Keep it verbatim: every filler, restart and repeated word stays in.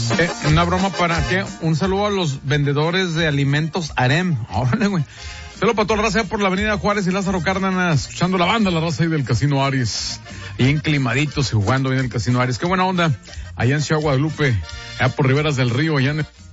Eh, una broma para que un saludo a los vendedores de alimentos Harem. Órale, güey. Saludo para toda la raza por la avenida Juárez y Lázaro Cárdenas, escuchando la banda, la raza ahí del Casino Aries. Ahí enclimaditos y jugando bien en el Casino Aries. Qué buena onda. Allá en Ciudad Guadalupe, allá por Riberas del Río, allá en